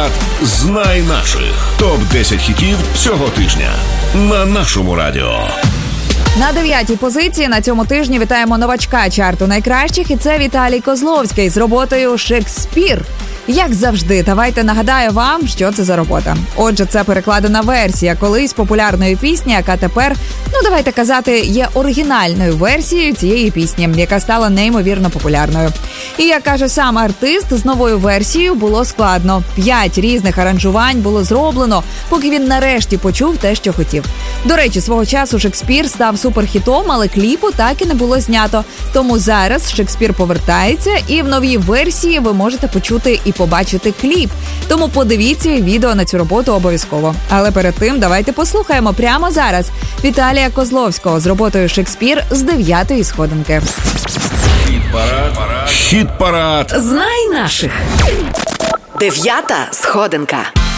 Хіт-парад «Знай наших». Топ-10 хітів цього тижня на нашому радіо. На 9-й позиції на цьому тижні вітаємо новачка чарту найкращих, і це Віталій Козловський з роботою «Шекспір». Як завжди, давайте нагадаю вам, що це за робота. Отже, це перекладена версія колись популярної пісні, яка тепер, давайте казати, є оригінальною версією цієї пісні, яка стала неймовірно популярною. І, як каже сам артист, з новою версією було складно. 5 різних аранжувань було зроблено, поки він нарешті почув те, що хотів. До речі, свого часу «Шекспір» став суперхітом, але кліпу так і не було знято. Тому зараз «Шекспір» повертається, і в новій версії ви можете почути і побачити кліп. Тому подивіться відео на цю роботу обов'язково. Але перед тим давайте послухаємо прямо зараз Віталія Козловського з роботою «Шекспір» з 9-ї сходинки. Хіт-парад. Знай наших. 9-та сходинка.